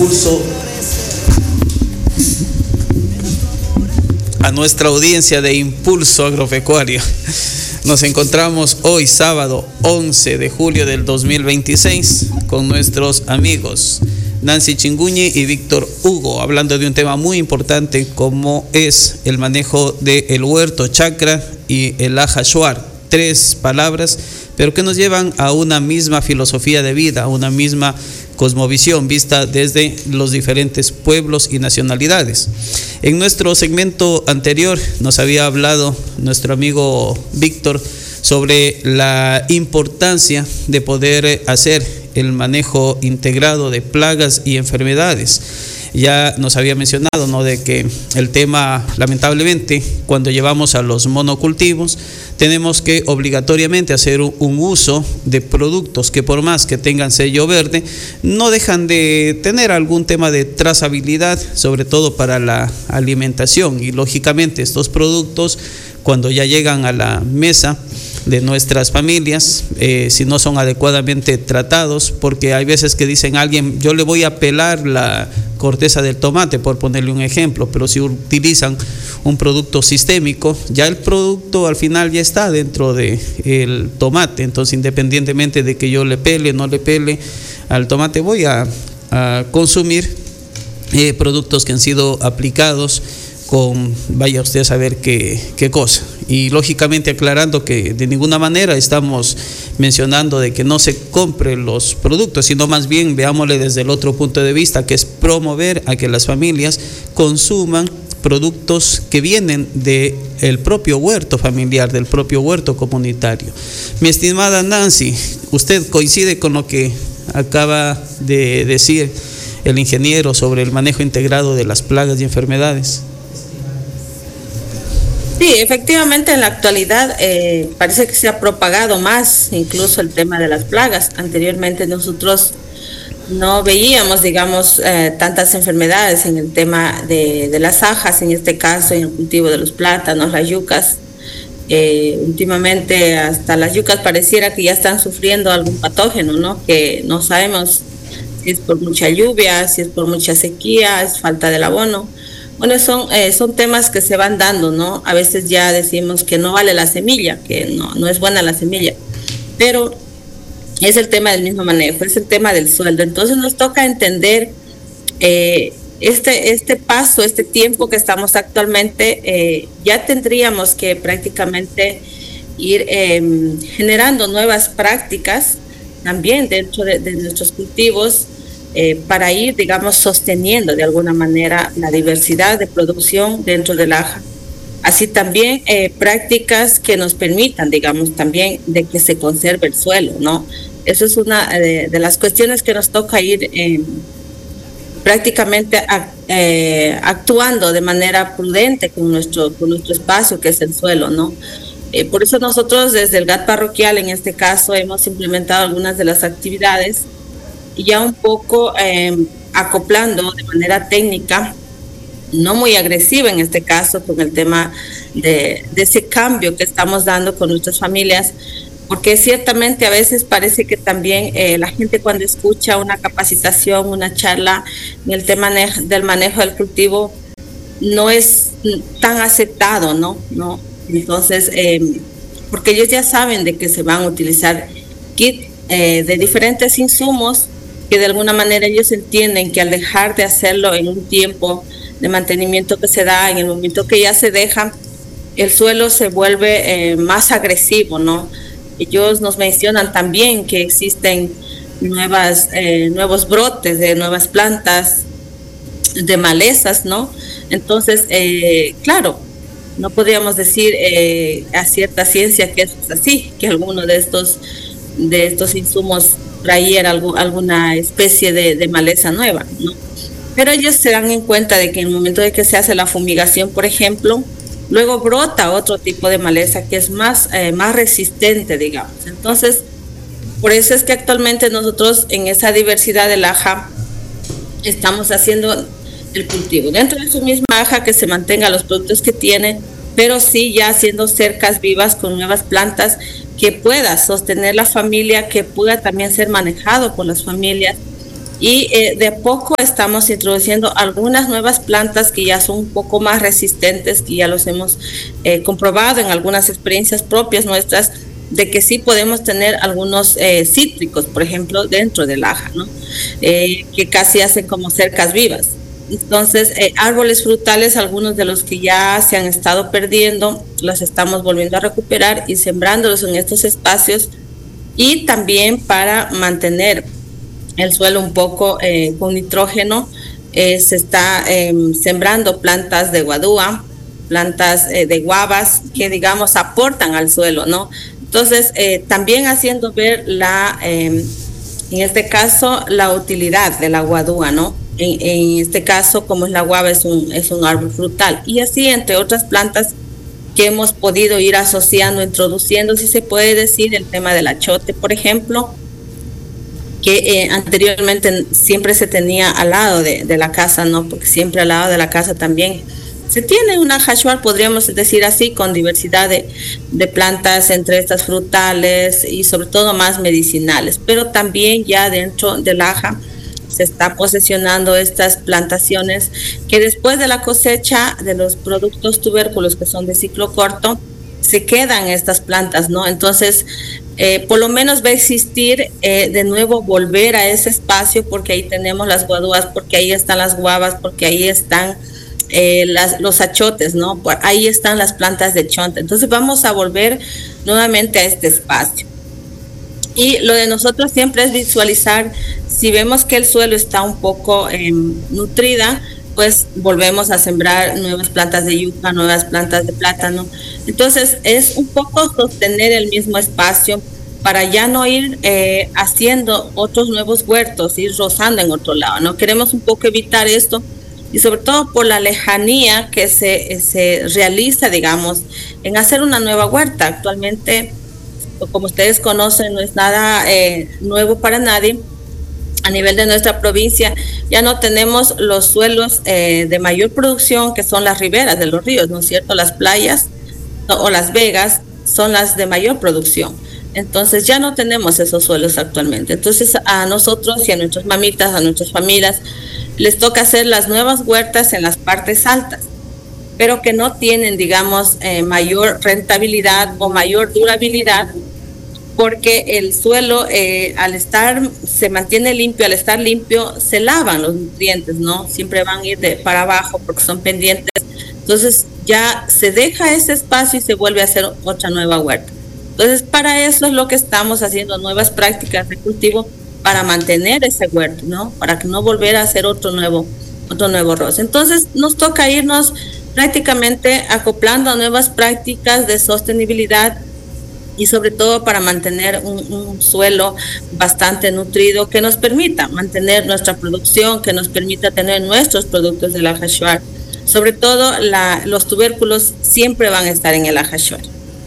impulso a nuestra audiencia de Impulso Agropecuario. Nos encontramos hoy sábado 11 de julio del 2026 con nuestros amigos Nancy Chinguñi y Víctor Hugo, hablando de un tema muy importante como es el manejo del huerto chacra y el aja shuar. 3 palabras, pero que nos llevan a una misma filosofía de vida, a una misma cosmovisión vista desde los diferentes pueblos y nacionalidades. En nuestro segmento anterior nos había hablado nuestro amigo Víctor sobre la importancia de poder hacer el manejo integrado de plagas y enfermedades. Ya nos había mencionado, ¿no?, de que el tema, lamentablemente, cuando llevamos a los monocultivos, tenemos que obligatoriamente hacer un uso de productos que por más que tengan sello verde, no dejan de tener algún tema de trazabilidad, sobre todo para la alimentación. Y lógicamente estos productos, cuando ya llegan a la mesa de nuestras familias, si no son adecuadamente tratados, porque hay veces que dicen a alguien, yo le voy a pelar la corteza del tomate, por ponerle un ejemplo, pero si utilizan un producto sistémico, ya el producto al final ya está dentro del tomate. Entonces, independientemente de que yo le pele o no le pele al tomate, voy a consumir productos que han sido aplicados con, vaya usted a saber qué cosa. Y lógicamente aclarando que de ninguna manera estamos mencionando de que no se compren los productos, sino más bien veámosle desde el otro punto de vista, que es promover a que las familias consuman productos que vienen del propio huerto familiar, del propio huerto comunitario. Mi estimada Nancy, ¿usted coincide con lo que acaba de decir el ingeniero sobre el manejo integrado de las plagas y enfermedades? Sí, efectivamente en la actualidad parece que se ha propagado más incluso el tema de las plagas. Anteriormente nosotros no veíamos, digamos, tantas enfermedades en el tema de las ajas, en este caso en el cultivo de los plátanos, las yucas. Últimamente hasta las yucas pareciera que ya están sufriendo algún patógeno, ¿no? Que no sabemos si es por mucha lluvia, si es por mucha sequía, es falta del abono. Bueno, son temas que se van dando, ¿no? A veces ya decimos que no vale la semilla, que no es buena la semilla, pero es el tema del mismo manejo, es el tema del sueldo. Entonces nos toca entender este paso, este tiempo que estamos actualmente, ya tendríamos que prácticamente ir generando nuevas prácticas también dentro de nuestros cultivos, para ir, digamos, sosteniendo de alguna manera la diversidad de producción dentro del aja. Así también prácticas que nos permitan, digamos, también de que se conserve el suelo, ¿no? Eso es una de las cuestiones que nos toca ir prácticamente actuando de manera prudente con nuestro espacio, que es el suelo, ¿no? Por eso nosotros desde el GAT parroquial, en este caso, hemos implementado algunas de las actividades y ya un poco acoplando de manera técnica, no muy agresiva en este caso, con el tema de ese cambio que estamos dando con nuestras familias, porque ciertamente a veces parece que también la gente cuando escucha una capacitación, una charla en el tema del manejo del cultivo, no es tan aceptado, ¿no? Entonces, porque ellos ya saben de que se van a utilizar kits de diferentes insumos, que de alguna manera ellos entienden que al dejar de hacerlo en un tiempo de mantenimiento que se da, en el momento que ya se deja, el suelo se vuelve más agresivo, ¿no? Ellos nos mencionan también que existen nuevos brotes de nuevas plantas, de malezas, ¿no? Entonces, claro, no podríamos decir a cierta ciencia que eso es así, que alguno de estos insumos traer alguna especie de maleza nueva, ¿no? Pero ellos se dan en cuenta de que en el momento de que se hace la fumigación, por ejemplo, luego brota otro tipo de maleza que es más resistente, digamos. Entonces, por eso es que actualmente nosotros en esa diversidad del aja estamos haciendo el cultivo dentro de su misma aja, que se mantenga los productos que tiene, pero sí ya haciendo cercas vivas con nuevas plantas que pueda sostener la familia, que pueda también ser manejado por las familias Y de a poco estamos introduciendo algunas nuevas plantas que ya son un poco más resistentes, que ya los hemos comprobado en algunas experiencias propias nuestras, de que sí podemos tener algunos cítricos, por ejemplo, dentro del aja, ¿no? Que casi hacen como cercas vivas. Entonces, árboles frutales, algunos de los que ya se han estado perdiendo, los estamos volviendo a recuperar y sembrándolos en estos espacios, y también para mantener el suelo un poco con nitrógeno, se está sembrando plantas de guadúa, plantas de guavas que, digamos, aportan al suelo, ¿no? Entonces, también haciendo ver en este caso, la utilidad de la guadúa, ¿no? En este caso, como es la guava, es un árbol frutal. Y así, entre otras plantas que hemos podido ir asociando, introduciendo, si se puede decir, el tema del achote, por ejemplo, que anteriormente siempre se tenía al lado de la casa, ¿no? Porque siempre al lado de la casa también se tiene una hachuar, podríamos decir así, con diversidad de plantas, entre estas frutales y sobre todo más medicinales. Pero también ya dentro del aja se está posesionando estas plantaciones que después de la cosecha de los productos tubérculos que son de ciclo corto, se quedan estas plantas, ¿no? Entonces, por lo menos va a existir de nuevo volver a ese espacio, porque ahí tenemos las guadúas, porque ahí están las guavas, porque ahí están los achotes, ¿no? Ahí están las plantas de chonta. Entonces vamos a volver nuevamente a este espacio. Y lo de nosotros siempre es visualizar, si vemos que el suelo está un poco nutrida, pues volvemos a sembrar nuevas plantas de yuca, nuevas plantas de plátano. Entonces es un poco sostener el mismo espacio para ya no ir haciendo otros nuevos huertos, ir rozando en otro lado, ¿no? Queremos un poco evitar esto, y sobre todo por la lejanía que se realiza, digamos, en hacer una nueva huerta. Actualmente, como ustedes conocen, no es nada nuevo para nadie. A nivel de nuestra provincia ya no tenemos los suelos de mayor producción, que son las riberas de los ríos, ¿no es cierto? Las playas o las vegas son las de mayor producción. Entonces ya no tenemos esos suelos actualmente. Entonces a nosotros y a nuestras mamitas, a nuestras familias, les toca hacer las nuevas huertas en las partes altas, pero que no tienen, digamos, mayor rentabilidad o mayor durabilidad, porque el suelo se mantiene limpio, al estar limpio se lavan los nutrientes, ¿no? Siempre van a ir para abajo porque son pendientes. Entonces ya se deja ese espacio y se vuelve a hacer otra nueva huerta. Entonces para eso es lo que estamos haciendo, nuevas prácticas de cultivo para mantener ese huerto, ¿no? Para que no volver a hacer otro nuevo roce. Entonces nos toca irnos prácticamente acoplando a nuevas prácticas de sostenibilidad, y sobre todo para mantener un suelo bastante nutrido que nos permita mantener nuestra producción, que nos permita tener nuestros productos del ajachuar. Sobre todo los tubérculos siempre van a estar en el ajachuar.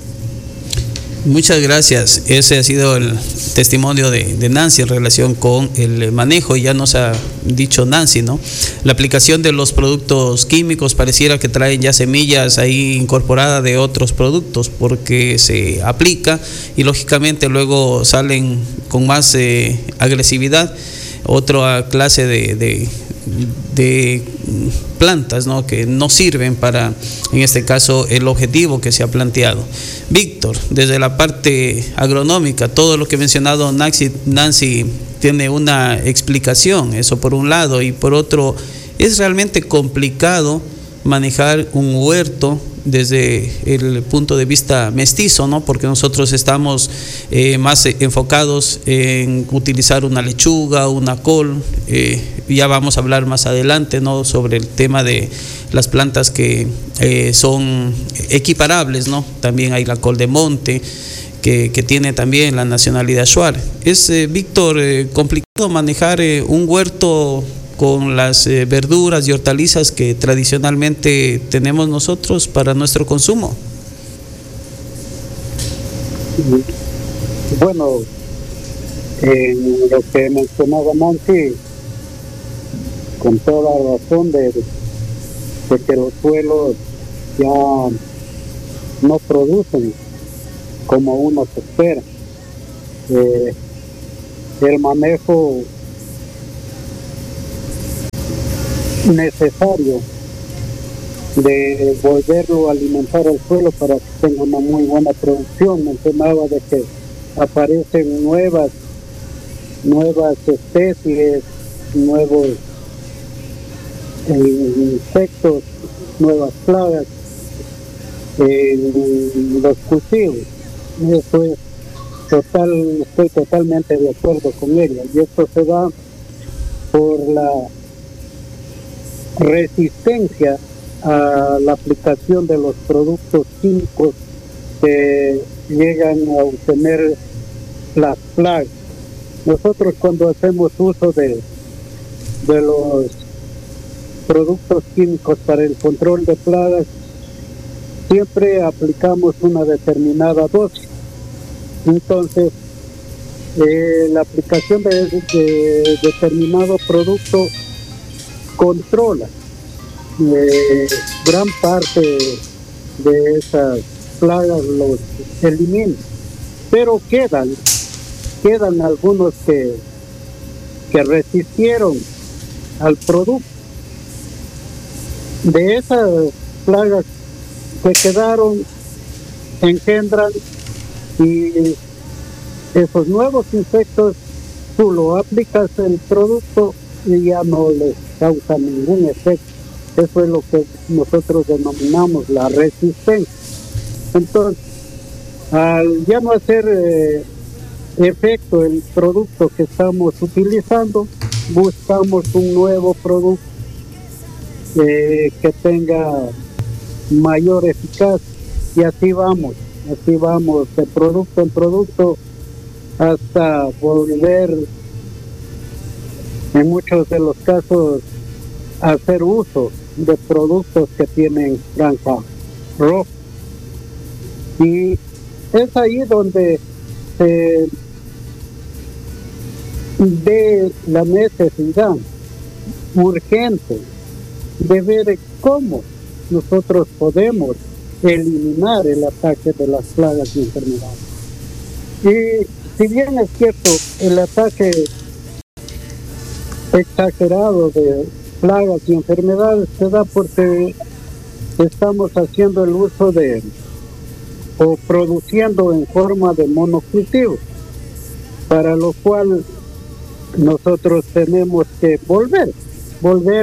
Muchas gracias. Ese ha sido el testimonio de Nancy en relación con el manejo. Ya nos ha dicho Nancy, ¿no? La aplicación de los productos químicos pareciera que traen ya semillas ahí incorporadas de otros productos, porque se aplica y lógicamente luego salen con más agresividad otra clase de plantas, ¿no? Que no sirven para, en este caso, el objetivo que se ha planteado. Víctor, desde la parte agronómica, todo lo que ha mencionado Nancy tiene una explicación, eso por un lado, y por otro, es realmente complicado manejar un huerto desde el punto de vista mestizo, ¿no? Porque nosotros estamos más enfocados en utilizar una lechuga, una col, ya vamos a hablar más adelante, ¿no? Sobre el tema de las plantas que son equiparables, ¿no? También hay la col de monte, que tiene también la nacionalidad shuar. Es, Víctor, complicado manejar un huerto con las verduras y hortalizas que tradicionalmente tenemos nosotros para nuestro consumo. Bueno, lo que mencionaba Nancy, con toda razón de que los suelos ya no producen como uno se espera. El manejo necesario de volverlo a alimentar al suelo para que tenga una muy buena producción. Mencionaba de que aparecen nuevas especies, nuevos insectos, nuevas plagas en los cultivos. Eso es estoy totalmente de acuerdo con ella, y esto se da por la resistencia a la aplicación de los productos químicos que llegan a obtener las plagas. Nosotros cuando hacemos uso de los productos químicos para el control de plagas, siempre aplicamos una determinada dosis. Entonces, la aplicación de determinado producto controla gran parte de esas plagas, los elimina, pero quedan algunos que resistieron al producto. De esas plagas que quedaron, engendran, y esos nuevos insectos tú lo aplicas en el producto y ya no les causa ningún efecto. Eso es lo que nosotros denominamos la resistencia. Entonces, al ya no hacer efecto el producto que estamos utilizando, buscamos un nuevo producto que tenga mayor eficacia, y así vamos de producto en producto hasta volver, en muchos de los casos, a hacer uso de productos que tienen franja roja. Y es ahí donde se ve la necesidad urgente de ver cómo nosotros podemos eliminar el ataque de las plagas y enfermedades. Y si bien es cierto, el ataque exagerado de plagas y enfermedades se da porque estamos haciendo el uso o produciendo en forma de monocultivo, para lo cual nosotros tenemos que volver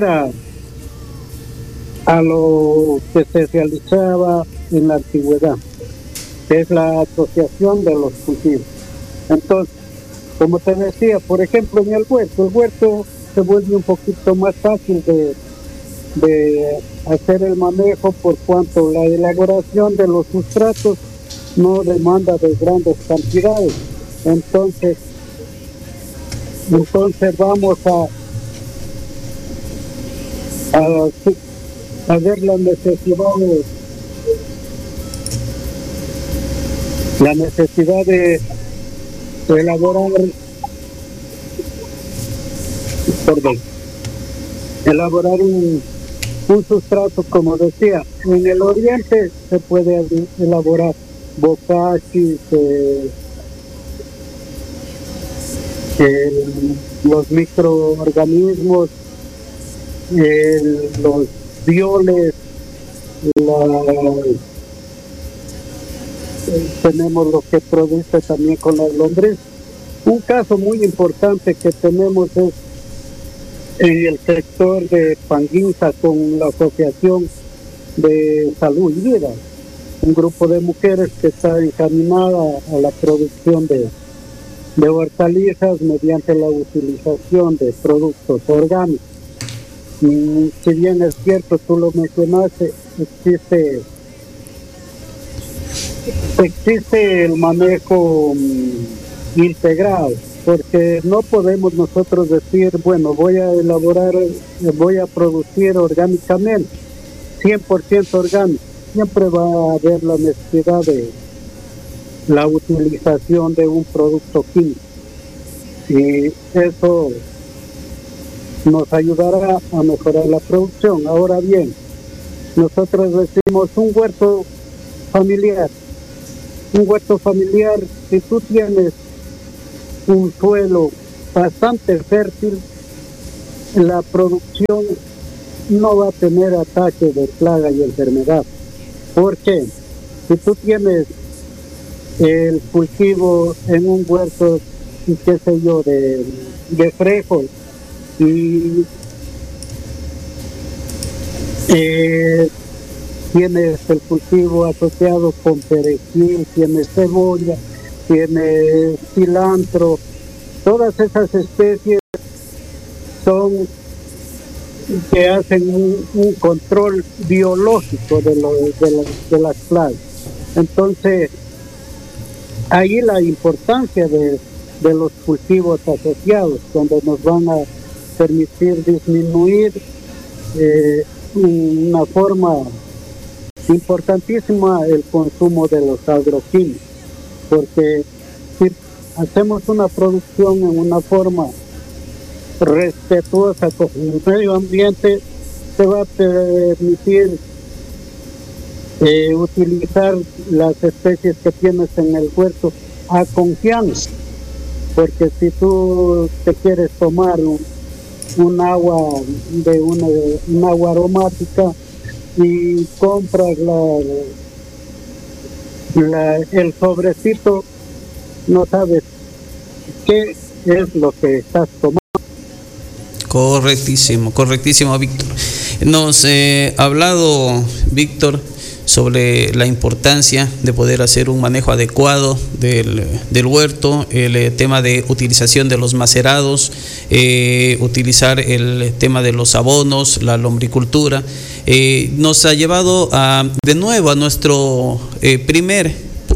a lo que se realizaba en la antigüedad, que es la asociación de los cultivos. Entonces, como te decía, por ejemplo, en el huerto se vuelve un poquito más fácil de hacer el manejo, por cuanto la elaboración de los sustratos no demanda de grandes cantidades. Entonces vamos a ver la necesidad de elaborar un sustrato. Como decía, en el oriente se puede elaborar bocachis, los microorganismos, los violes, tenemos lo que produce también con las lombrices. Un caso muy importante que tenemos es en el sector de Panguinza, con la Asociación de Salud y Vida, un grupo de mujeres que está encaminada a la producción de hortalizas mediante la utilización de productos orgánicos. Y si bien es cierto, tú lo mencionaste, existe el manejo integral, porque no podemos nosotros decir, bueno, voy a producir orgánicamente, 100% orgánico. Siempre va a haber la necesidad de la utilización de un producto químico, y eso nos ayudará a mejorar la producción. Ahora bien, nosotros decimos un huerto familiar, si tú tienes un suelo bastante fértil, la producción no va a tener ataque de plaga y enfermedad. Porque si tú tienes el cultivo en un huerto, qué sé yo, de frijol, y tienes el cultivo asociado con perejil, tienes cebolla, tienes cilantro, todas esas especies son que hacen un control biológico de las plagas. Entonces, ahí la importancia de los cultivos asociados, donde nos van a permitir disminuir una forma importantísima el consumo de los agroquímicos, porque si hacemos una producción en una forma respetuosa con el medio ambiente, se va a permitir utilizar las especies que tienes en el huerto a confianza, porque si tú te quieres tomar un agua un agua aromática y compras el sobrecito, no sabes qué es lo que estás tomando. Correctísimo, Víctor. Nos ha hablado, Víctor, sobre la importancia de poder hacer un manejo adecuado del huerto, el tema de utilización de los macerados, utilizar el tema de los abonos, la lombricultura. Nos ha llevado de nuevo a nuestro el primer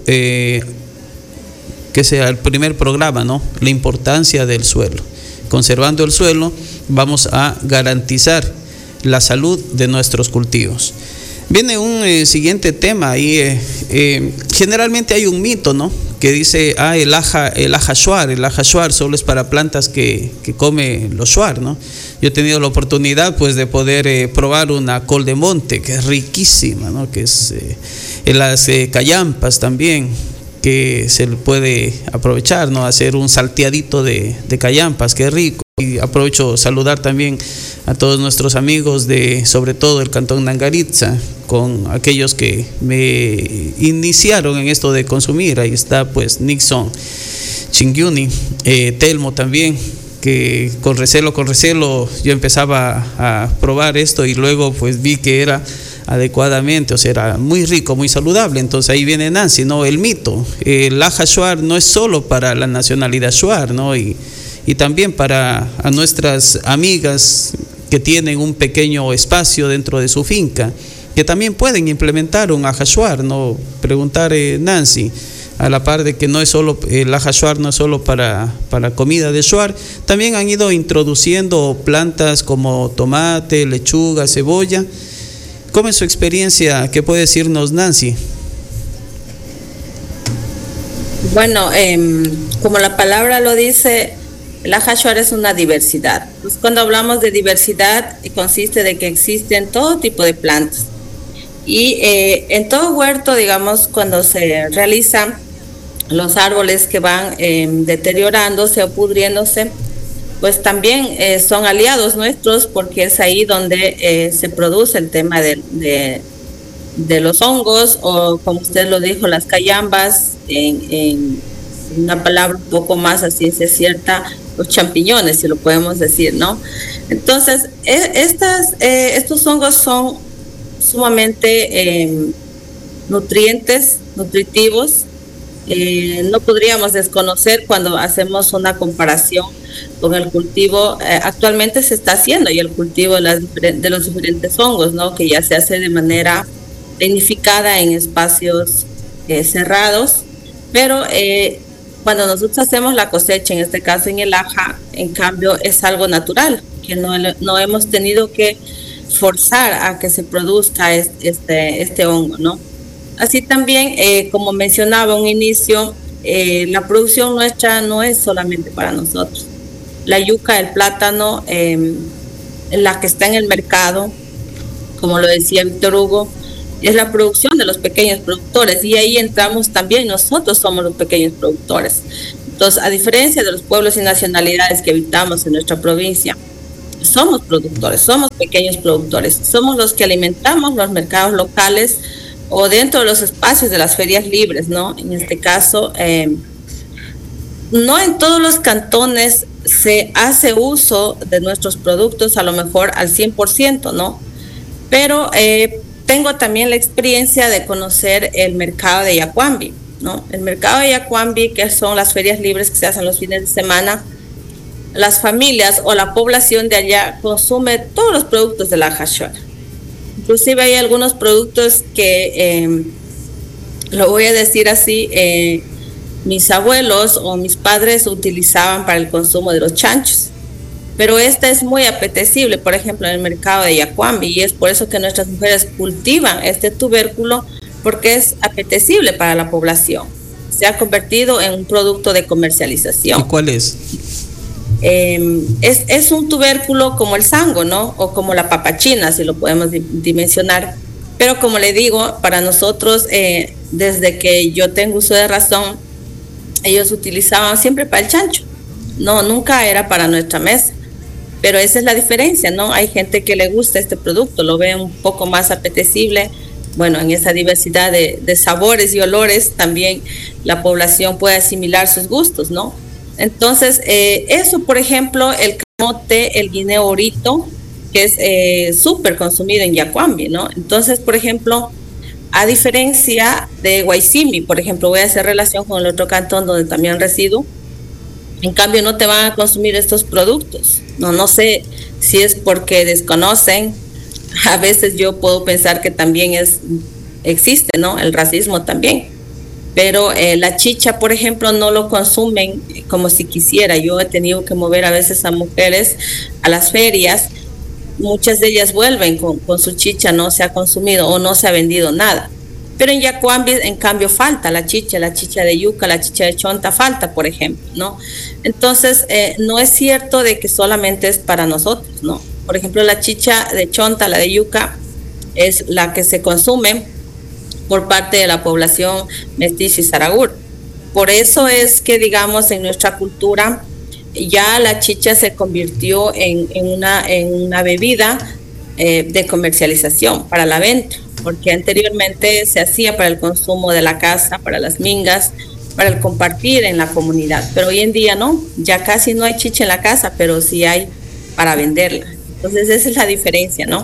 programa, ¿no? La importancia del suelo. Conservando el suelo, vamos a garantizar la salud de nuestros cultivos. Viene un siguiente tema y generalmente hay un mito, ¿no? Que dice, el aja shuar solo es para plantas que come los shuar, ¿no? Yo he tenido la oportunidad, pues, de poder probar una col de monte, que es riquísima, ¿no? Que es las callampas también, que se le puede aprovechar, ¿no? Hacer un salteadito de callampas, que es rico. Y aprovecho saludar también a todos nuestros amigos sobre todo del cantón Nangaritza, con aquellos que me iniciaron en esto de consumir. Ahí está, pues, Nixon Chingyuni, Telmo también, que con recelo yo empezaba a probar esto y luego pues vi que era adecuadamente, o sea, era muy rico, muy saludable. Entonces ahí viene Nancy, ¿no? El mito, el aja shuar no es solo para la nacionalidad shuar, ¿no? Y también para a nuestras amigas que tienen un pequeño espacio dentro de su finca, que también pueden implementar un aja shuar, ¿no? Preguntar, Nancy, a la par de que no es solo el aja shuar, no es solo para comida de shuar, también han ido introduciendo plantas como tomate, lechuga, cebolla. ¿Cómo es su experiencia? ¿Qué puede decirnos, Nancy? Bueno, como la palabra lo dice, el aja shuar es una diversidad. Pues cuando hablamos de diversidad, consiste de que existen todo tipo de plantas. Y en todo huerto, digamos, cuando se realizan los árboles que van deteriorándose o pudriéndose, pues también son aliados nuestros, porque es ahí donde se produce el tema de los hongos, o como usted lo dijo, las cayambas, en una palabra un poco más a ciencia cierta, los champiñones, si lo podemos decir, ¿no? Entonces, estos hongos son sumamente nutritivos. No podríamos desconocer cuando hacemos una comparación con el cultivo. Actualmente se está haciendo y el cultivo de los diferentes hongos, ¿no? Que ya se hace de manera tecnificada en espacios cerrados, pero cuando nosotros hacemos la cosecha, en este caso en el aja, en cambio es algo natural, que no hemos tenido que forzar a que se produzca este hongo, ¿no? Así también, como mencionaba un inicio, la producción nuestra no es solamente para nosotros. La yuca, el plátano, la que está en el mercado, como lo decía Víctor Hugo, es la producción de los pequeños productores, y ahí entramos también, nosotros somos los pequeños productores. Entonces, a diferencia de los pueblos y nacionalidades que habitamos en nuestra provincia, somos productores, somos pequeños productores, somos los que alimentamos los mercados locales o dentro de los espacios de las ferias libres, ¿no? En este caso, no en todos los cantones se hace uso de nuestros productos, a lo mejor al 100%, ¿no? Pero tengo también la experiencia de conocer el mercado de Yacuambi, ¿no? El mercado de Yacuambi, que son las ferias libres que se hacen los fines de semana, las familias o la población de allá consume todos los productos de la Jashora. Inclusive hay algunos productos que, lo voy a decir así, mis abuelos o mis padres utilizaban para el consumo de los chanchos. Pero esta es muy apetecible, por ejemplo, en el mercado de Yacuambi, y es por eso que nuestras mujeres cultivan este tubérculo, porque es apetecible para la población. Se ha convertido en un producto de comercialización. ¿Y cuál es? Es un tubérculo como el sango, ¿no? O como la papachina, si lo podemos dimensionar. Pero como le digo, para nosotros, desde que yo tengo uso de razón, ellos utilizaban siempre para el chancho. No, nunca era para nuestra mesa. Pero esa es la diferencia, ¿no? Hay gente que le gusta este producto, lo ve un poco más apetecible. Bueno, en esa diversidad de sabores y olores también la población puede asimilar sus gustos, ¿no? Entonces, eso, por ejemplo, el camote, el guineo orito, que es súper consumido en Yacuambi, ¿no? Entonces, por ejemplo, a diferencia de Guaycimí, por ejemplo, voy a hacer relación con el otro cantón donde también resido, en cambio no te van a consumir estos productos. No sé si es porque desconocen. A veces yo puedo pensar que también existe, ¿no? El racismo también. Pero la chicha, por ejemplo, no lo consumen como si quisiera. Yo he tenido que mover a veces a mujeres a las ferias. Muchas de ellas vuelven con su chicha, no se ha consumido o no se ha vendido nada. Pero en Yacuambi, en cambio, falta la chicha de yuca, la chicha de chonta, falta, por ejemplo, ¿no? Entonces, no es cierto de que solamente es para nosotros, ¿no? Por ejemplo, la chicha de chonta, la de yuca, es la que se consume por parte de la población mestiza y saragur. Por eso es que, digamos, en nuestra cultura ya la chicha se convirtió en una bebida de comercialización para la venta, porque anteriormente se hacía para el consumo de la casa, para las mingas, para el compartir en la comunidad, pero hoy en día no, ya casi no hay chicha en la casa, pero sí hay para venderla. Entonces esa es la diferencia, ¿no?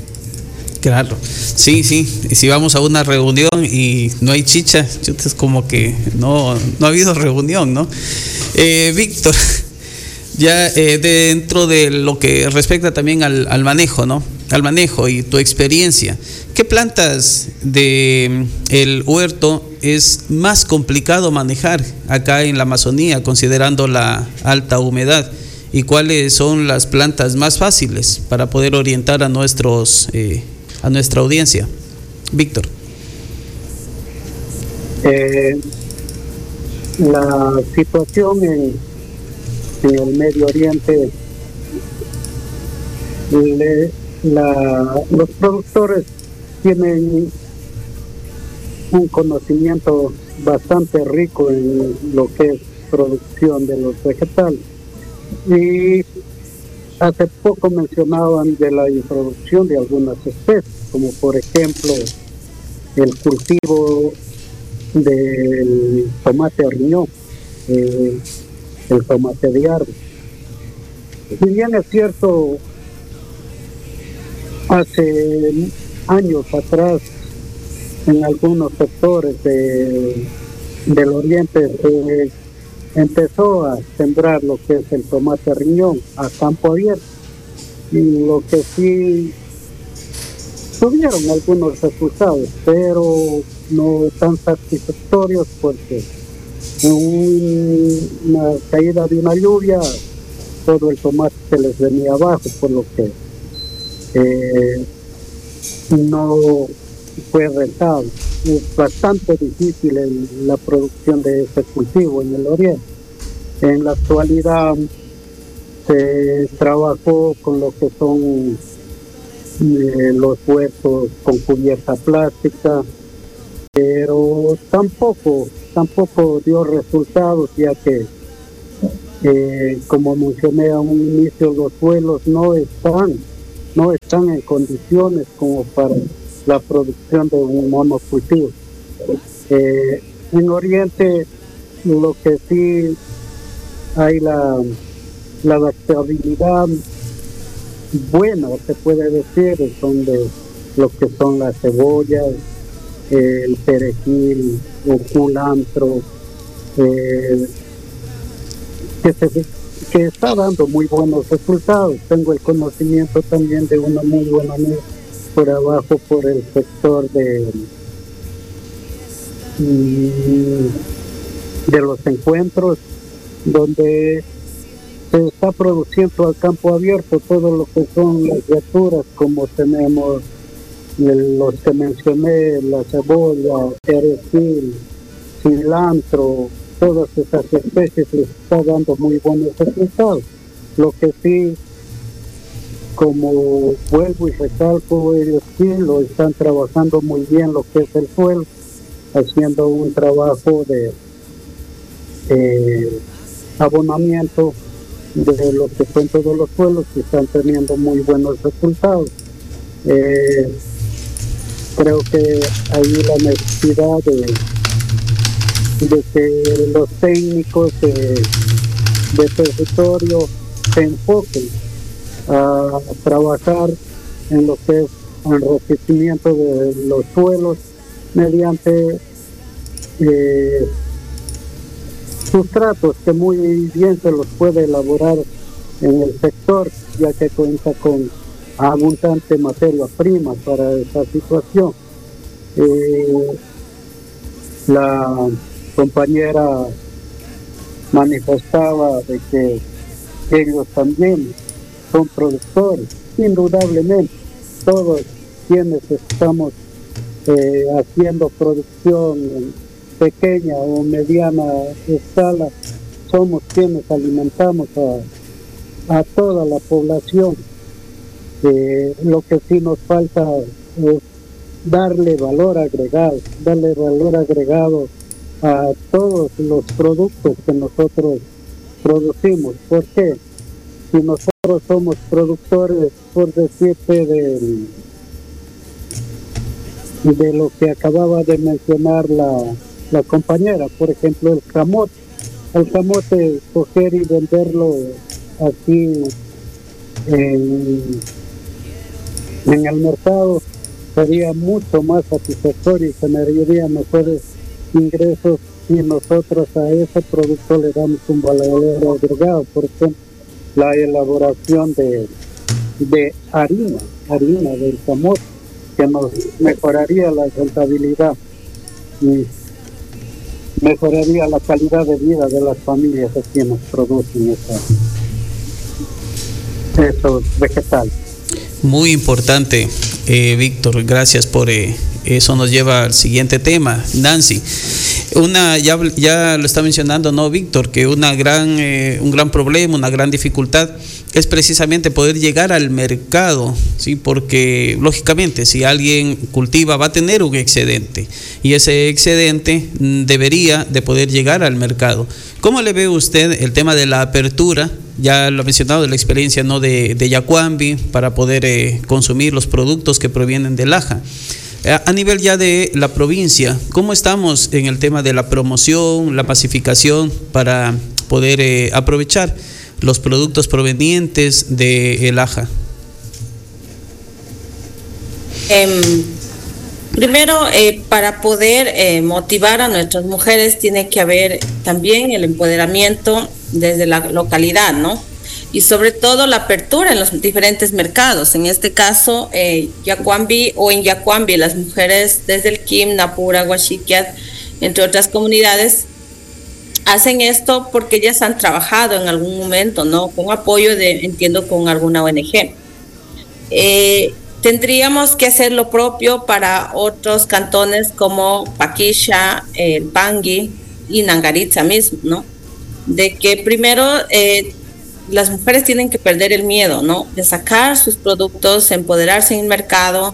Claro, sí, y si vamos a una reunión y no hay chicha, es como que no ha habido reunión, ¿no? Víctor, ya dentro de lo que respecta también al manejo, ¿no? Al manejo y tu experiencia, ¿qué plantas de el huerto es más complicado manejar acá en la Amazonía, considerando la alta humedad? ¿Y cuáles son las plantas más fáciles para poder orientar a nuestra audiencia? Víctor. La situación en el Medio Oriente, los productores tienen un conocimiento bastante rico en lo que es producción de los vegetales. Y hace poco mencionaban de la introducción de algunas especies, como por ejemplo el cultivo del tomate riñón, el tomate de árbol. Si bien es cierto, hace años atrás en algunos sectores del oriente empezó a sembrar lo que es el tomate riñón a campo abierto, y lo que sí tuvieron algunos resultados, pero no tan satisfactorios, porque en una caída de una lluvia todo el tomate se les venía abajo, por lo que no fue rentable. Es bastante difícil la producción de este cultivo en el oriente. En la actualidad se trabajó con lo que son los huertos con cubierta plástica, pero tampoco dio resultados, ya que Como mencioné a un inicio, los suelos no están en condiciones como para la producción de un monocultivo. En Oriente, lo que sí hay la adaptabilidad buena, se puede decir, son de lo que son las cebollas, el perejil, el culantro, que está dando muy buenos resultados. Tengo el conocimiento también de una muy buena amiga por abajo, por el sector de los encuentros, donde se está produciendo al campo abierto todo lo que son las verduras, como tenemos los que mencioné, la cebolla, perejil, cilantro, todas esas especies les está dando muy buenos resultados. Lo que sí, como vuelvo y recalco, ellos sí lo están trabajando muy bien lo que es el suelo, haciendo un trabajo de abonamiento de lo que son todos los suelos, que están teniendo muy buenos resultados. Creo que ahí la necesidad de que los técnicos de territorio se enfoquen a trabajar en lo que es enriquecimiento de los suelos mediante sustratos que muy bien se los puede elaborar en el sector, ya que cuenta con abundante materia prima para esa situación. La compañera manifestaba de que ellos también son productores, indudablemente. Todos quienes estamos haciendo producción en pequeña o mediana escala, somos quienes alimentamos a toda la población. Lo que sí nos falta es darle valor agregado a todos los productos que nosotros producimos. ¿Por qué? Si nosotros somos productores, por decirte, de lo que acababa de mencionar la compañera, por ejemplo, el camote, coger y venderlo aquí en el mercado sería mucho más satisfactorio y generaría mejores ingresos si nosotros a ese producto le damos un valor agregado. Por ejemplo, la elaboración de harina del camote, que nos mejoraría la rentabilidad y mejoraría la calidad de vida de las familias que quienes producen esos vegetales. Muy importante, Víctor, gracias por eso. Nos lleva al siguiente tema, Nancy. Ya lo está mencionando, ¿no, Víctor? Que un gran problema, una gran dificultad es precisamente poder llegar al mercado, ¿sí? Porque lógicamente si alguien cultiva va a tener un excedente y ese excedente debería de poder llegar al mercado. ¿Cómo le ve usted el tema de la apertura? Ya lo ha mencionado, de la experiencia, ¿no?, de Yacuambi para poder consumir los productos que provienen de Laja. A nivel ya de la provincia, ¿cómo estamos en el tema de la promoción, la pacificación para poder aprovechar los productos provenientes de Laja? Primero, para poder motivar a nuestras mujeres tiene que haber también el empoderamiento desde la localidad, ¿no? Y sobre todo la apertura en los diferentes mercados. En este caso, Yacuambi o en Yacuambi, las mujeres desde el Quim, Napura, Huachiquiat, entre otras comunidades, hacen esto porque ellas han trabajado en algún momento, ¿no? Con apoyo entiendo, con alguna ONG. Tendríamos que hacer lo propio para otros cantones como Paquisha, Pangui y Nangaritza mismo, ¿no? De que primero las mujeres tienen que perder el miedo, ¿no? De sacar sus productos, empoderarse en el mercado,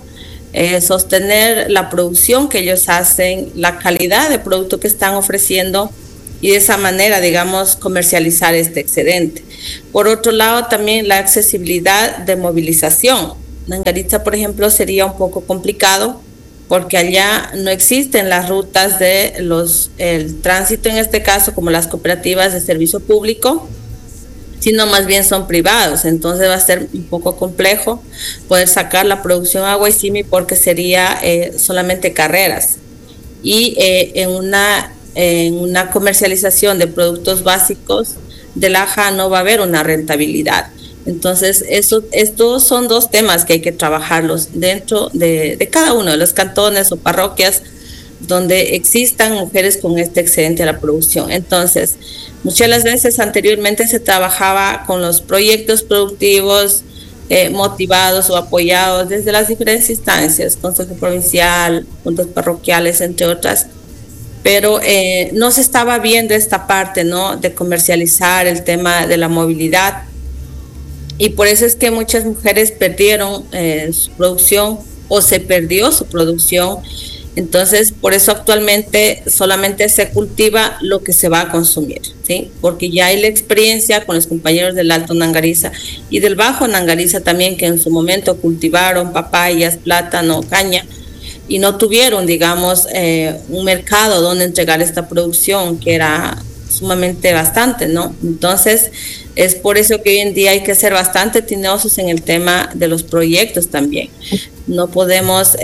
sostener la producción que ellos hacen, la calidad de producto que están ofreciendo y de esa manera, digamos, comercializar este excedente. Por otro lado, también la accesibilidad de movilización. En Garitza, por ejemplo, sería un poco complicado porque allá no existen las rutas de el tránsito, en este caso, como las cooperativas de servicio público, sino más bien son privados. Entonces va a ser un poco complejo poder sacar la producción a Guaycimi porque sería solamente carreras. Y en una comercialización de productos básicos de Laja no va a haber una rentabilidad. Entonces, estos son dos temas que hay que trabajarlos dentro de cada uno de los cantones o parroquias donde existan mujeres con este excedente a la producción. Entonces, muchas las veces anteriormente se trabajaba con los proyectos productivos motivados o apoyados desde las diferentes instancias, Consejo Provincial, juntas parroquiales, entre otras, pero no se estaba viendo esta parte, ¿no?, de comercializar el tema de la movilidad, y por eso es que muchas mujeres perdieron su producción o se perdió su producción. Entonces, por eso actualmente solamente se cultiva lo que se va a consumir, ¿sí? Porque ya hay la experiencia con los compañeros del Alto Nangariza y del Bajo Nangariza también, que en su momento cultivaron papayas, plátano, caña, y no tuvieron, digamos, un mercado donde entregar esta producción, que era sumamente bastante, ¿no? Entonces, es por eso que hoy en día hay que ser bastante tinosos en el tema de los proyectos también. No podemos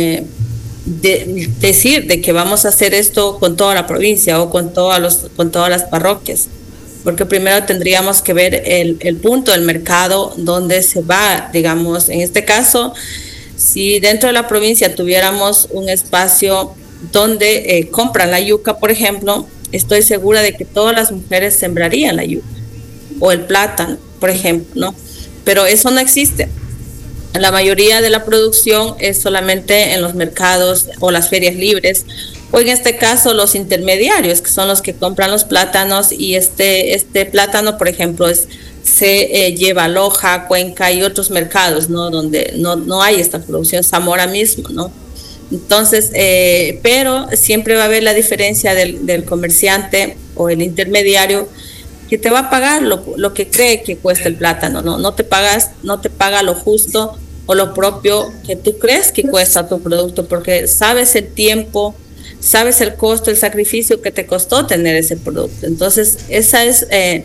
decir de que vamos a hacer esto con toda la provincia o con todas las parroquias, porque primero tendríamos que ver el punto del mercado donde se va, digamos, en este caso, si dentro de la provincia tuviéramos un espacio donde compran la yuca, por ejemplo, estoy segura de que todas las mujeres sembrarían la yuca o el plátano, por ejemplo, ¿no? Pero eso no existe. La mayoría de la producción es solamente en los mercados o las ferias libres, o en este caso los intermediarios, que son los que compran los plátanos, y este plátano, por ejemplo, se lleva a Loja, Cuenca y otros mercados, ¿no?, donde no hay esta producción, Zamora mismo, ¿no? Entonces, pero siempre va a haber la diferencia del comerciante o el intermediario, que te va a pagar lo que cree que cuesta el plátano, ¿no? No te paga lo justo o lo propio que tú crees que cuesta tu producto, porque sabes el tiempo, sabes el costo, el sacrificio que te costó tener ese producto. Entonces, esa es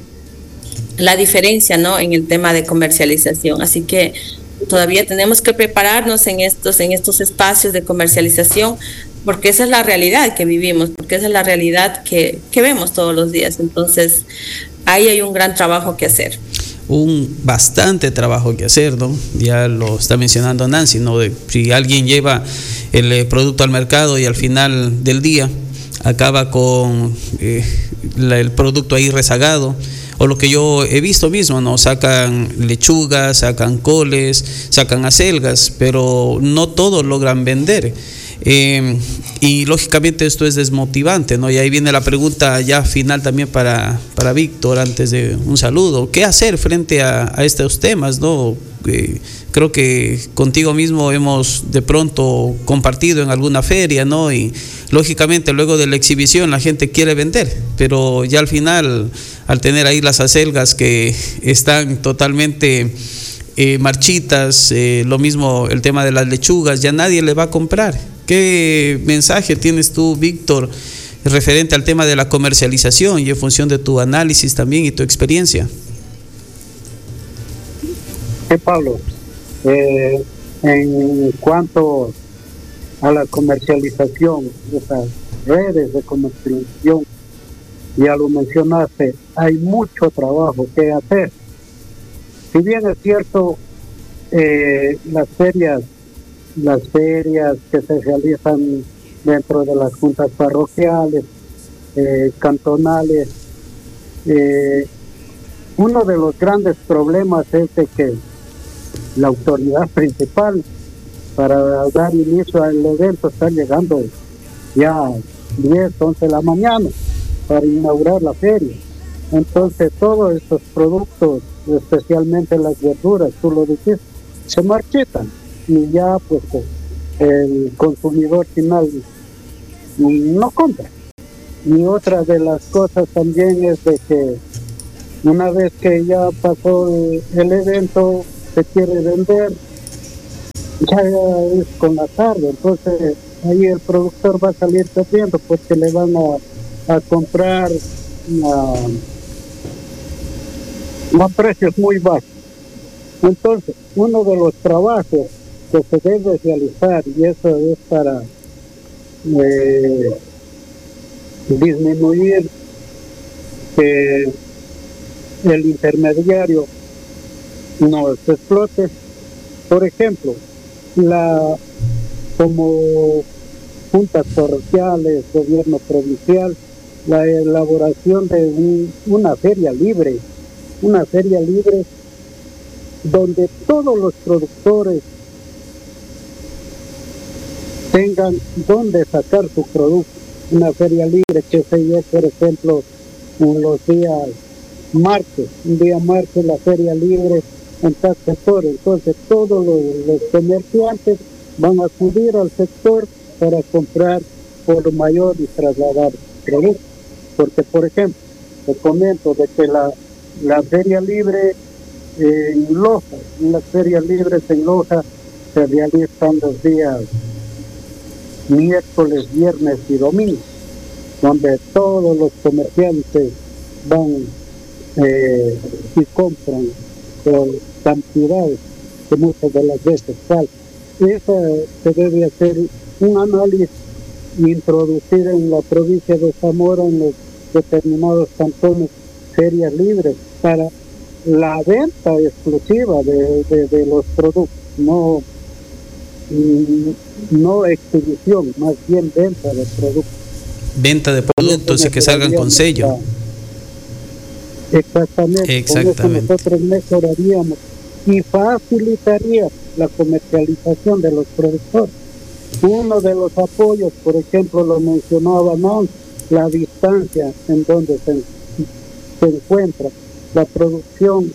la diferencia, ¿no?, en el tema de comercialización. Así que todavía tenemos que prepararnos en estos espacios de comercialización, porque esa es la realidad que vivimos, porque esa es la realidad que vemos todos los días. Entonces, ahí hay un gran trabajo que hacer. Bastante trabajo que hacer, ¿no? Ya lo está mencionando Nancy, ¿no? Si alguien lleva el producto al mercado y al final del día acaba con el producto ahí rezagado, o lo que yo he visto mismo, ¿no? Sacan lechugas, sacan coles, sacan acelgas, pero no todos logran vender. Y lógicamente esto es desmotivante, ¿no? Y ahí viene la pregunta ya final también para Víctor, antes de un saludo. ¿Qué hacer frente a estos temas, ¿no? Creo que contigo mismo hemos de pronto compartido en alguna feria, ¿no? Y lógicamente luego de la exhibición la gente quiere vender, pero ya al final, al tener ahí las acelgas que están totalmente marchitas, lo mismo el tema de las lechugas, ya nadie le va a comprar. ¿Qué mensaje tienes tú, Víctor, referente al tema de la comercialización y en función de tu análisis también y tu experiencia? Pablo, en cuanto a la comercialización, esas redes de comercialización, ya lo mencionaste, hay mucho trabajo que hacer. Si bien es cierto, las ferias que se realizan dentro de las juntas parroquiales, cantonales, uno de los grandes problemas es de que la autoridad principal para dar inicio al evento está llegando ya 10, 11 de la mañana para inaugurar la feria. Entonces todos estos productos, especialmente las verduras, tú lo dijiste, se marchitan y ya pues el consumidor final no compra. Y otra de las cosas también es de que una vez que ya pasó el evento, se quiere vender, ya es con la tarde, entonces ahí el productor va a salir perdiendo porque le van a comprar a precios muy bajos. Entonces, uno de los trabajos que se debe realizar, y eso es para disminuir que el intermediario nos explote. Por ejemplo, como juntas parroquiales, gobierno provincial, la elaboración de una feria libre donde todos los productores tengan donde sacar su producto. Una feria libre, que sé yo, por ejemplo, en los días martes, un día martes la feria libre en tal sector. Entonces todos los comerciantes van a acudir al sector para comprar por mayor y trasladar productos. Porque, por ejemplo, te comento de que la feria libre en Loja, las ferias libres en Loja se realizan los días miércoles, viernes y domingo, donde todos los comerciantes van y compran por cantidades que muchas de las veces faltan. Esa se debe hacer un análisis e introducir en la provincia de Zamora, en los determinados cantones, ferias libres para la venta exclusiva de los productos, no exhibición, más bien venta de productos. Venta de productos y que salgan con sello. Exactamente. Con eso nosotros mejoraríamos y facilitaría la comercialización de los productores. Uno de los apoyos, por ejemplo, lo mencionaba, ¿no?, la distancia en donde se encuentra la producción,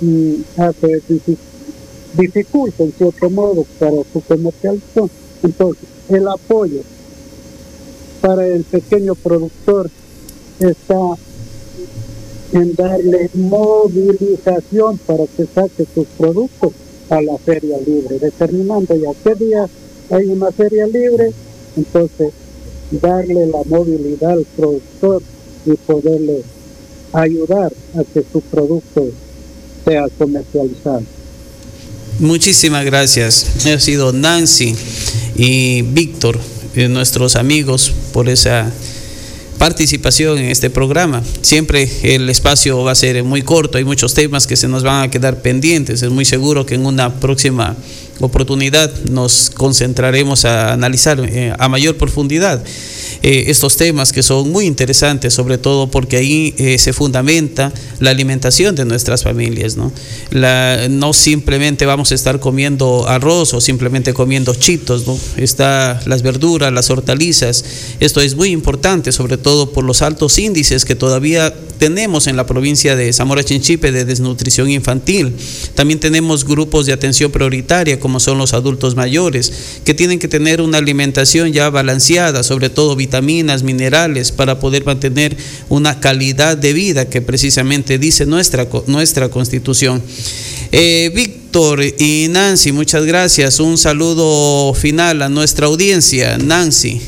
dificulta en cierto modo para su comercialización. Entonces, el apoyo para el pequeño productor está en darle movilización para que saque sus productos a la feria libre, determinando ya qué día hay una feria libre, entonces darle la movilidad al productor y poderle ayudar a que su producto sea comercializado. Muchísimas gracias. Ha sido Nancy y Víctor, nuestros amigos, por esa participación en este programa. Siempre el espacio va a ser muy corto, hay muchos temas que se nos van a quedar pendientes. Es muy seguro que en una próxima oportunidad nos concentraremos a analizar a mayor profundidad estos temas que son muy interesantes, sobre todo porque ahí se fundamenta la alimentación de nuestras familias, ¿no? No simplemente vamos a estar comiendo arroz o simplemente comiendo chitos, ¿no? Está las verduras, las hortalizas. Esto es muy importante, sobre todo por los altos índices que todavía tenemos en la provincia de Zamora Chinchipe de desnutrición infantil. También tenemos grupos de atención prioritaria, como son los adultos mayores, que tienen que tener una alimentación ya balanceada, sobre todo vitaminas, minerales, para poder mantener una calidad de vida que precisamente dice nuestra Constitución. Víctor y Nancy, muchas gracias. Un saludo final a nuestra audiencia. Nancy.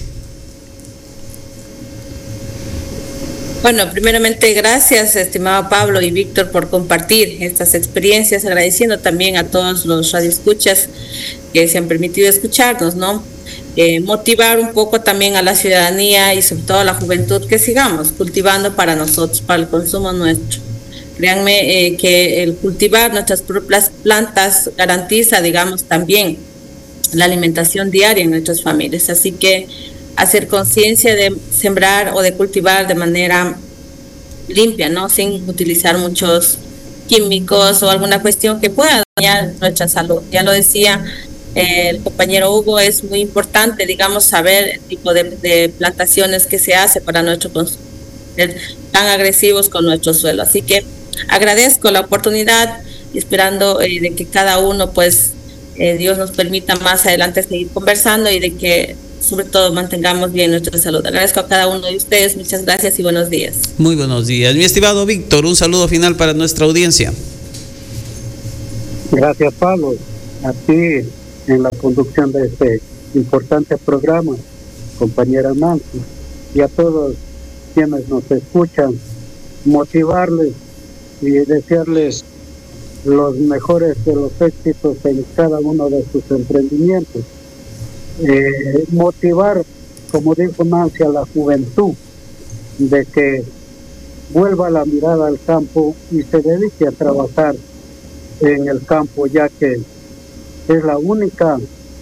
Bueno, primeramente gracias, estimado Pablo y Víctor, por compartir estas experiencias, agradeciendo también a todos los radioescuchas que se han permitido escucharnos, ¿no? Motivar un poco también a la ciudadanía y sobre todo a la juventud que sigamos cultivando para nosotros, para el consumo nuestro. Créanme que el cultivar nuestras propias plantas garantiza, digamos, también la alimentación diaria en nuestras familias. Así que hacer conciencia de sembrar o de cultivar de manera limpia, ¿no? Sin utilizar muchos químicos o alguna cuestión que pueda dañar nuestra salud. Ya lo decía el compañero Hugo, es muy importante, digamos, saber el tipo de plantaciones que se hace para nuestro consumo, tan agresivos con nuestro suelo. Así que agradezco la oportunidad, esperando de que cada uno, pues, Dios nos permita más adelante seguir conversando y de que sobre todo mantengamos bien nuestra salud. Agradezco a cada uno de ustedes, muchas gracias y buenos días. Muy buenos días. Mi estimado Víctor, un saludo final para nuestra audiencia. Gracias, Pablo, a ti en la conducción de este importante programa, compañera Nancy, y a todos quienes nos escuchan, motivarles y desearles los mejores de los éxitos en cada uno de sus emprendimientos. Motivar, como dijo Nancy, a la juventud de que vuelva la mirada al campo y se dedique a trabajar en el campo, ya que es la única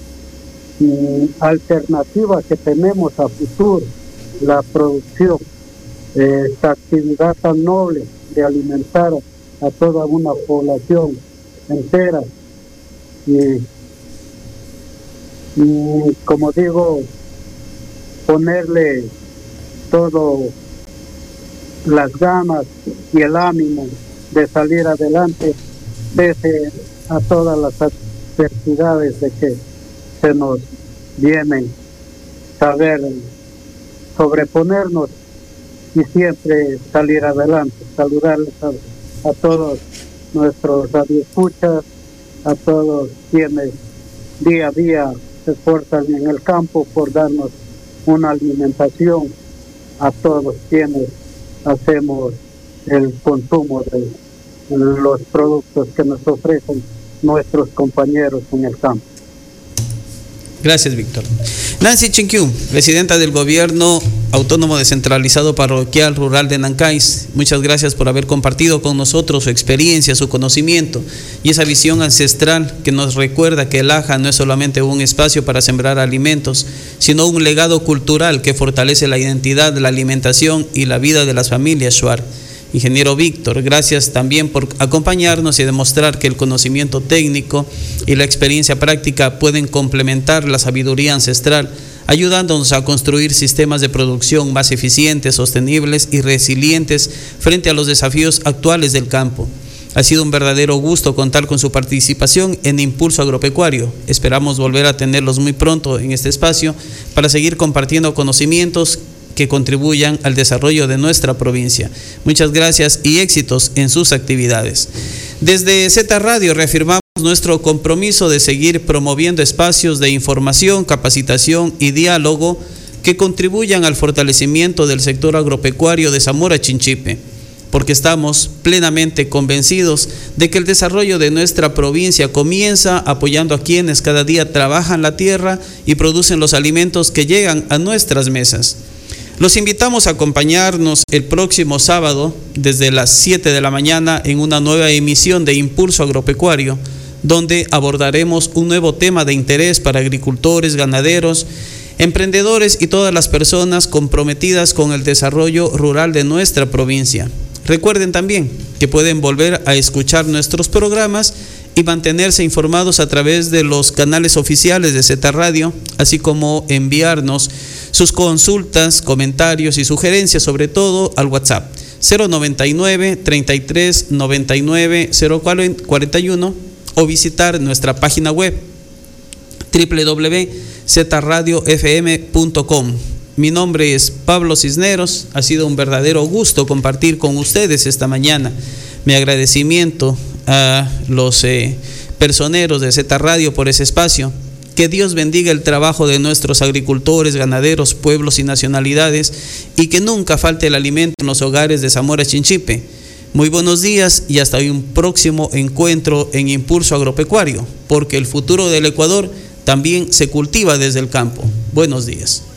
alternativa que tenemos a futuro, la producción, esta actividad tan noble de alimentar a toda una población entera y como digo, ponerle todo las ganas y el ánimo de salir adelante pese a todas las adversidades de que se nos vienen, saber sobreponernos y siempre salir adelante. Saludarles a todos nuestros radioescuchas, a todos quienes día a día se esfuerzan en el campo por darnos una alimentación, a todos quienes hacemos el consumo de los productos que nos ofrecen nuestros compañeros en el campo. Gracias, Víctor. Nancy Chinquiú, presidenta del Gobierno Autónomo Descentralizado Parroquial Rural de Nancais, muchas gracias por haber compartido con nosotros su experiencia, su conocimiento y esa visión ancestral que nos recuerda que el AJA no es solamente un espacio para sembrar alimentos, sino un legado cultural que fortalece la identidad, la alimentación y la vida de las familias Shuar. Ingeniero Víctor, gracias también por acompañarnos y demostrar que el conocimiento técnico y la experiencia práctica pueden complementar la sabiduría ancestral, ayudándonos a construir sistemas de producción más eficientes, sostenibles y resilientes frente a los desafíos actuales del campo. Ha sido un verdadero gusto contar con su participación en Impulso Agropecuario. Esperamos volver a tenerlos muy pronto en este espacio para seguir compartiendo conocimientos que contribuyan al desarrollo de nuestra provincia. Muchas gracias y éxitos en sus actividades. Desde Z Radio reafirmamos nuestro compromiso de seguir promoviendo espacios de información, capacitación y diálogo que contribuyan al fortalecimiento del sector agropecuario de Zamora Chinchipe, porque estamos plenamente convencidos de que el desarrollo de nuestra provincia comienza apoyando a quienes cada día trabajan la tierra y producen los alimentos que llegan a nuestras mesas. Los invitamos a acompañarnos el próximo sábado desde las 7 de la mañana en una nueva emisión de Impulso Agropecuario, donde abordaremos un nuevo tema de interés para agricultores, ganaderos, emprendedores y todas las personas comprometidas con el desarrollo rural de nuestra provincia. Recuerden también que pueden volver a escuchar nuestros programas y mantenerse informados a través de los canales oficiales de Z Radio, así como enviarnos sus consultas, comentarios y sugerencias, sobre todo al WhatsApp 099 33 99 041 o visitar nuestra página web www.zradiofm.com. Mi nombre es Pablo Cisneros, ha sido un verdadero gusto compartir con ustedes esta mañana. Mi agradecimiento a los personeros de Z Radio por ese espacio. Que Dios bendiga el trabajo de nuestros agricultores, ganaderos, pueblos y nacionalidades y que nunca falte el alimento en los hogares de Zamora Chinchipe. Muy buenos días y hasta un próximo encuentro en Impulso Agropecuario, porque el futuro del Ecuador también se cultiva desde el campo. Buenos días.